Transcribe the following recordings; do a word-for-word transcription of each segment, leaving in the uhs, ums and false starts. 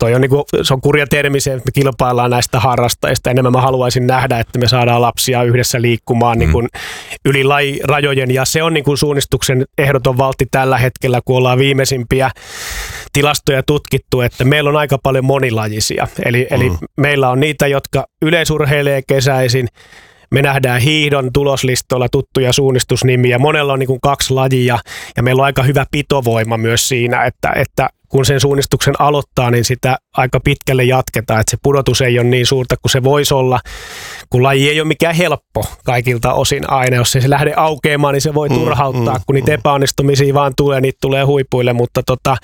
toi on, niin kuin, se on kurja termi se, että me kilpaillaan näistä harrastajista. Enemmän mä haluaisin nähdä, että me saadaan lapsia yhdessä liikkumaan mm. niin kuin yli lajirajojen. Ja se on niin kuin suunnistuksen ehdoton valtti tällä hetkellä, kun ollaan viimeisimpiä tilastoja tutkittu, että meillä on aika paljon monilajisia. Eli, mm. eli meillä on niitä, jotka yleisurheilee kesäisin. Me nähdään hiihdon tuloslistoilla tuttuja suunnistusnimiä. Monella on niin kuin kaksi lajia ja meillä on aika hyvä pitovoima myös siinä, että, että kun sen suunnistuksen aloittaa, niin sitä aika pitkälle jatketaan. Että se pudotus ei ole niin suurta kuin se voisi olla, kun laji ei ole mikään helppo kaikilta osin aina. Jos ei se lähde aukeamaan, niin se voi turhauttaa, kun niitä epäonnistumisia vaan tulee, niitä tulee huipuille, mutta tota...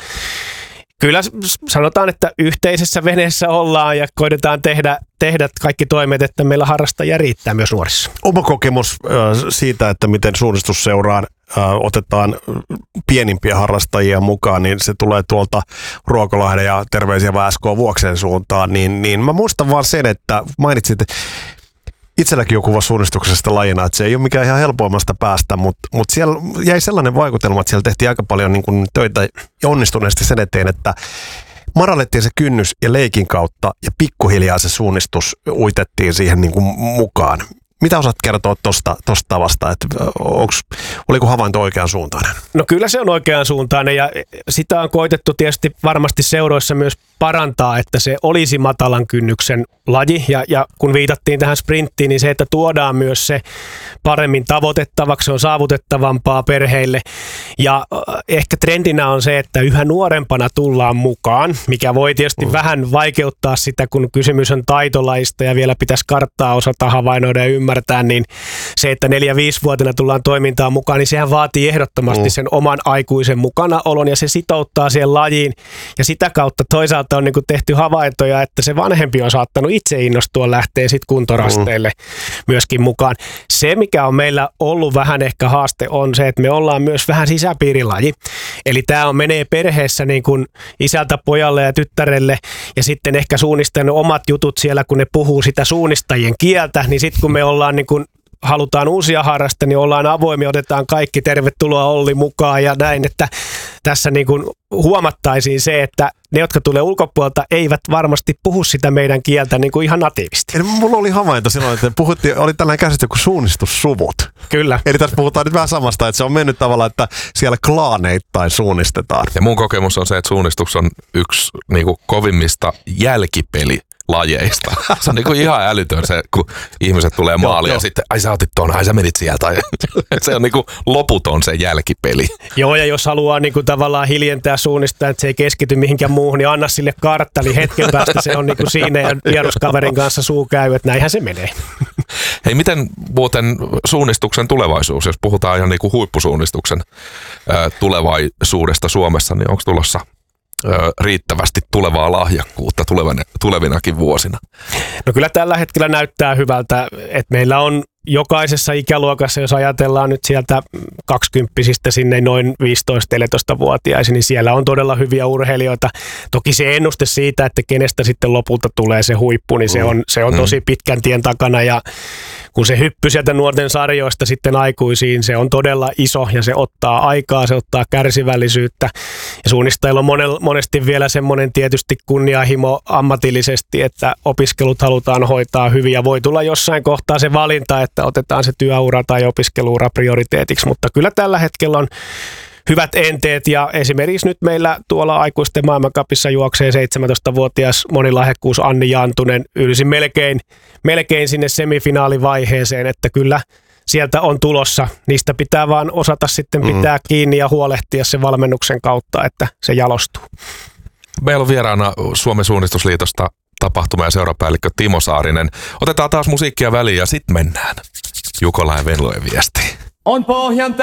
Kyllä sanotaan, että yhteisessä veneessä ollaan ja koitetaan tehdä, tehdä kaikki toimet, että meillä harrastajia riittää myös nuorissa. Oma kokemus äh, siitä, että miten suunnistusseuraan äh, otetaan pienimpiä harrastajia mukaan, niin se tulee tuolta Ruokolahden ja terveisiä vaan S K Vuoksen suuntaan, niin, niin mä muistan vaan sen, että mainitsit, itselläkin on kuva suunnistuksesta lajina, että se ei ole mikään ihan helpoimmasta päästä, mutta, mutta siellä jäi sellainen vaikutelma, että siellä tehtiin aika paljon niin kuin töitä ja onnistuneesti sen eteen, että madallettiin se kynnys ja leikin kautta ja pikkuhiljaa se suunnistus uitettiin siihen niin kuin mukaan. Mitä osaat kertoa tuosta tavasta, että onks, oliko havainto oikean suuntainen? No kyllä se on oikean suuntainen ja sitä on koitettu tietysti varmasti seuroissa myös parantaa, että se olisi matalan kynnyksen laji ja, ja kun viitattiin tähän sprinttiin, niin se, että tuodaan myös se paremmin tavoitettavaksi, se on saavutettavampaa perheille ja ehkä trendinä on se, että yhä nuorempana tullaan mukaan, mikä voi tietysti mm. vähän vaikeuttaa sitä, kun kysymys on taitolajista ja vielä pitäisi karttaa osata havainnoida ja ymmärtää, niin se, että neljä-viisivuotiaana tullaan toimintaan mukaan, niin sehän vaatii ehdottomasti mm. sen oman aikuisen mukanaolon ja se sitouttaa siihen lajiin ja sitä kautta toisaalta on niin kuin tehty havaintoja, että se vanhempi on saattanut itse innostua lähteä sitten kuntorasteille mm. myöskin mukaan. Se, mikä on meillä ollut vähän ehkä haaste, on se, että me ollaan myös vähän sisäpiirilaji. Eli tämä on menee perheessä niin kuin isältä pojalle ja tyttärelle ja sitten ehkä suunnistanut omat jutut siellä, kun ne puhuu sitä suunnistajien kieltä, niin sitten kun me ollaan niin kuin halutaan uusia harrastajia, niin ollaan avoimia, otetaan kaikki, tervetuloa Olli mukaan ja näin, että tässä niin kuin huomattaisiin se, että ne, jotka tulee ulkopuolelta, eivät varmasti puhu sitä meidän kieltä niin kuin ihan natiivisti. Eli mulla oli havainto silloin, että puhuttiin, oli tällainen käsite kuin suunnistussuvut. Kyllä. Eli tässä puhutaan nyt vähän samasta, että se on mennyt tavallaan, että siellä klaaneittain suunnistetaan. Ja mun kokemus on se, että suunnistus on yksi niin kuin kovimmista jälkipeli lajeista. Se on niinku ihan älytön se, kun ihmiset tulee maaliin ja sitten, ai sä otit ton, ai sä menit sieltä. Se on niinku loputon se jälkipeli. Joo, ja jos haluaa niinku tavallaan hiljentää suunnistaa, että se ei keskity mihinkään muuhun, niin anna sille kartta, niin hetken päästä se on niinku siinä ja vieruskaverin kanssa suu käy, että näinhän se menee. Hei, miten muuten suunnistuksen tulevaisuus, jos puhutaan ihan niinku huippusuunnistuksen ää, tulevaisuudesta Suomessa, niin onko tulossa riittävästi tulevaa lahjakkuutta tulevina, tulevinakin vuosina? No kyllä tällä hetkellä näyttää hyvältä, että meillä on jokaisessa ikäluokassa, jos ajatellaan nyt sieltä kaksikymppisistä sinne noin viisitoista-neljätoista-vuotiaisiin, niin siellä on todella hyviä urheilijoita. Toki se ennuste siitä, että kenestä sitten lopulta tulee se huippu, niin se on, se on tosi pitkän tien takana ja kun se hyppy sieltä nuorten sarjoista sitten aikuisiin, se on todella iso ja se ottaa aikaa, se ottaa kärsivällisyyttä. Ja suunnistajilla on monesti vielä semmoinen tietysti kunnianhimo ammatillisesti, että opiskelut halutaan hoitaa hyvin ja voi tulla jossain kohtaa se valinta, että otetaan se työura tai opiskeluura prioriteetiksi, mutta kyllä tällä hetkellä on hyvät enteet ja esimerkiksi nyt meillä tuolla aikuisten maailmancupissa juoksee seitsemäntoistavuotias monilahjakkuus Anni Jantunen ylsi melkein, melkein sinne semifinaalivaiheeseen, että kyllä sieltä on tulossa. Niistä pitää vaan osata sitten pitää mm. kiinni ja huolehtia sen valmennuksen kautta, että se jalostuu. Meillä on vieraana Suomen suunnistusliitosta tapahtuma- ja seurapäällikkö Timo Saarinen. Otetaan taas musiikkia väliin ja sitten mennään Jukola ja Venlojen viestiin. On pohjan